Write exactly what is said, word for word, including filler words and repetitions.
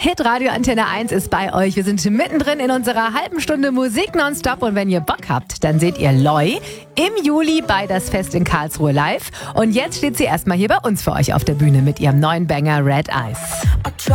Hitradio Antenne eins ist bei euch. Wir sind mittendrin in unserer halben Stunde Musik nonstop. Und wenn ihr Bock habt, dann seht ihr Loi im Juli bei Das Fest in Karlsruhe live. Und jetzt steht sie erstmal hier bei uns für euch auf der Bühne mit ihrem neuen Banger Red Eyes.